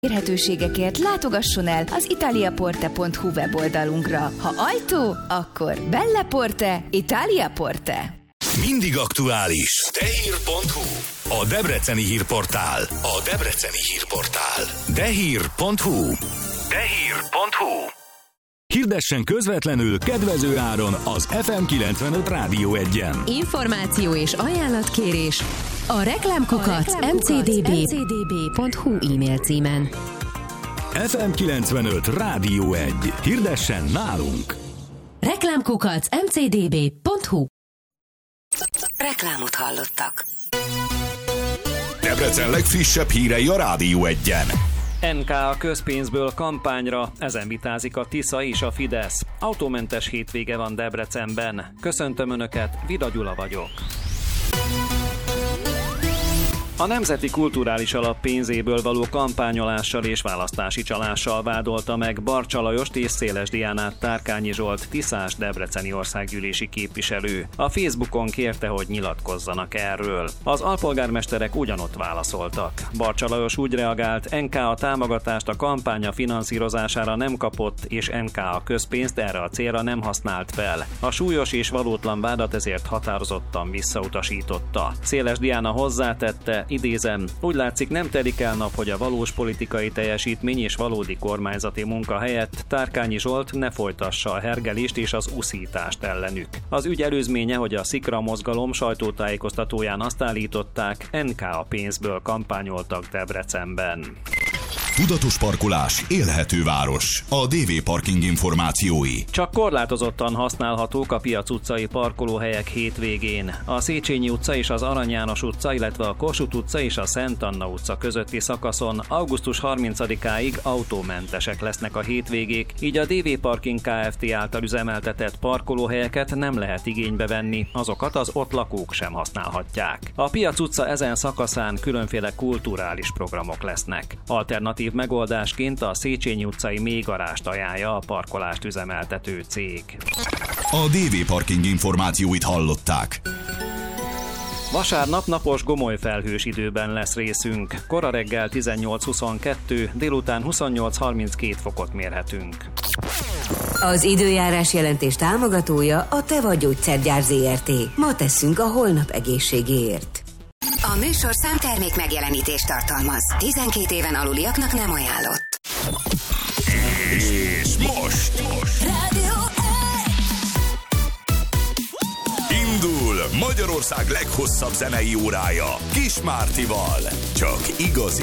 Érhetőségekért látogasson el az italiaporte.hu weboldalunkra. Ha ajtó, akkor Belle Porte, Italia Porte. Mindig aktuális. Dehír.hu. A debreceni hírportál. A debreceni hírportál. Dehír.hu. Dehír.hu. Hirdessen közvetlenül kedvező áron az FM 95 Rádió 1-en. Információ és ajánlatkérés a reklámkukac mcdb.hu e-mail címen. FM 95 Rádió 1. Hirdessen nálunk! Reklámkukac mcdb.hu. Reklámot hallottak. Debrecen legfrissebb hírei a Rádió 1-en. NK a közpénzből kampányra, ezen vitázik a Tisza és a Fidesz. Autómentes hétvége van Debrecenben. Köszöntöm Önöket, Vida Gyula vagyok. A Nemzeti Kulturális Alap pénzéből való kampányolással és választási csalással vádolta meg Barcsa Lajost és Széles Diánát Tárkányi Zsolt tiszás debreceni országgyűlési képviselő. A Facebookon kérte, hogy nyilatkozzanak erről. Az alpolgármesterek ugyanott válaszoltak. Barcsa Lajos úgy reagált, NK a támogatást a kampánya finanszírozására nem kapott, és NK a közpénzt erre a célra nem használt fel. A súlyos és valótlan vádat ezért határozottan visszautasította. Széles Diána hozzátette, idézem, úgy látszik nem telik el nap, hogy a valós politikai teljesítmény és valódi kormányzati munka helyett Tárkányi Zsolt ne folytassa a hergelést és az uszítást ellenük. Az ügy előzménye, hogy a Szikra mozgalom sajtótájékoztatóján azt állították, NK a pénzből kampányoltak Debrecenben. Tudatos parkolás, élhető város. A DV Parking információi. Csak korlátozottan használhatók a Piac utcai parkolóhelyek hétvégén. A Széchenyi utca és az Arany János utca, illetve a Kossuth utca és a Szent Anna utca közötti szakaszon augusztus 30-áig autómentesek lesznek a hétvégék, így a DV Parking Kft. Által üzemeltetett parkolóhelyeket nem lehet igénybe venni, azokat az ott lakók sem használhatják. A Piac utca ezen szakaszán különféle kulturális programok lesznek. Alternatív megoldásként a Széchenyi utcai mélygarást ajánlja a parkolást üzemeltető cég. A DV Parking információit hallották. Vasárnap napos gomoly felhős időben lesz részünk. Kora reggel 18-22, délután 28-32 fokot mérhetünk. Az időjárás jelentés támogatója a Teva Gyógyszergyár Zrt. Ma tesszünk a holnap egészségéért. A műsor számtermék megjelenítést tartalmaz. 12 éven aluliaknak nem ajánlott. És most Rádió indul Magyarország leghosszabb zenei órája Kis Mártival. Csak igazi